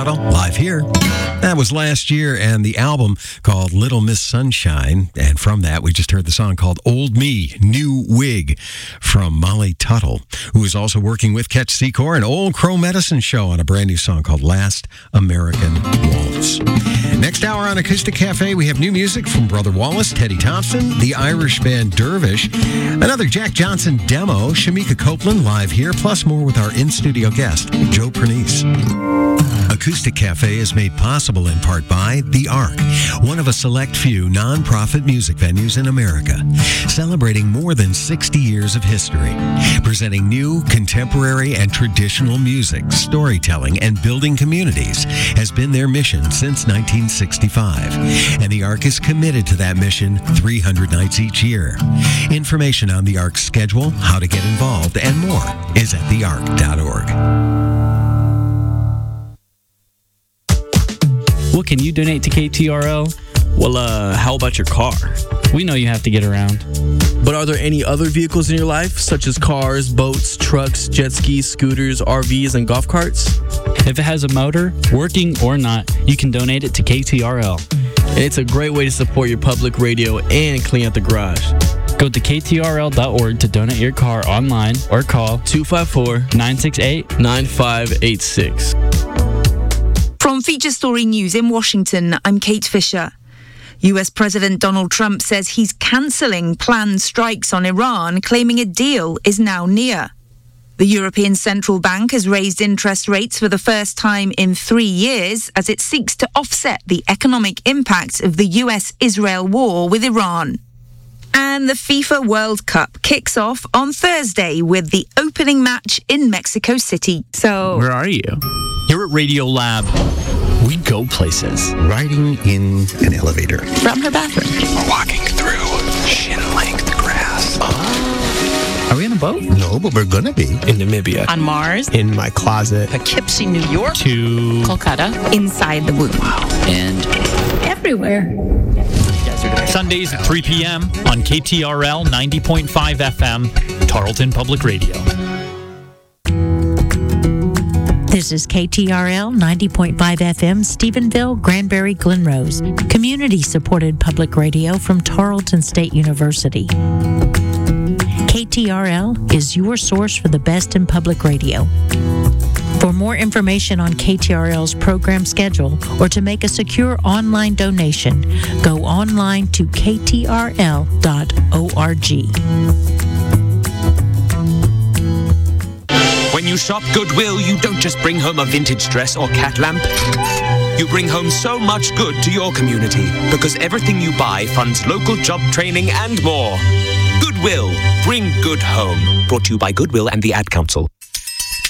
Tuttle, live here. That was last year, and the album called Little Miss Sunshine. And from that, we just heard the song called Old Me, New Wig from Molly Tuttle, who is also working with Ketch Secor and Old Crow Medicine Show on a brand new song called Last American Waltz. Next hour on Acoustic Cafe, we have new music from Brother Wallace, Teddy Thompson, the Irish band Dervish, another Jack Johnson demo, Shamika Copeland live here, plus more with our in-studio guest, Joe Pernice. Acoustic Cafe is made possible in part by The Ark, one of a select few non-profit music venues in America, celebrating more than 60 years of history, presenting new, contemporary, and traditional music, storytelling, and building communities has been their mission since 1965, and The Ark is committed to that mission 300 nights each year. Information on The Ark's schedule, how to get involved, and more is at theark.org. What can you donate to KTRL? Well, how about your car? We know you have to get around. But are there any other vehicles in your life, such as cars, boats, trucks, jet skis, scooters, RVs, and golf carts? If it has a motor, working or not, you can donate it to KTRL. And it's a great way to support your public radio and clean out the garage. Go to ktrl.org to donate your car online or call 254-968-9586. From Feature Story News in Washington, I'm Kate Fisher. US President Donald Trump says he's cancelling planned strikes on Iran, claiming a deal is now near. The European Central Bank has raised interest rates for the first time in 3 years as it seeks to offset the economic impact of the US-Israel war with Iran. And the FIFA World Cup kicks off on Thursday with the opening match in Mexico City. So, where are you? Here at Radio Lab, we go places. Riding in an elevator. from her bathroom. We're walking through shin-length grass. Are we on a boat? No, but we're gonna be. In Namibia. On Mars. In my closet. Poughkeepsie, New York. To Kolkata. Inside the womb. And everywhere. Sundays at 3 p.m. on KTRL 90.5 FM, Tarleton Public Radio. This is KTRL 90.5 FM, Stephenville, Granbury, Glen Rose, community-supported public radio from Tarleton State University. KTRL is your source for the best in public radio. For more information on KTRL's program schedule or to make a secure online donation, go online to ktrl.org. When you shop Goodwill, you don't just bring home a vintage dress or cat lamp. You bring home so much good to your community because everything you buy funds local job training and more. Goodwill, bring good home. Brought to you by Goodwill and the Ad Council.